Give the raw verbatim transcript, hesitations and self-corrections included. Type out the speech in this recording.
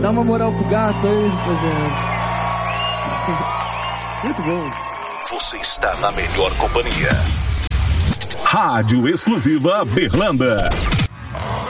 Dá uma moral pro gato aí, rapaziada. Muito bom. Você está na melhor companhia. Rádio Exclusiva Berlanda.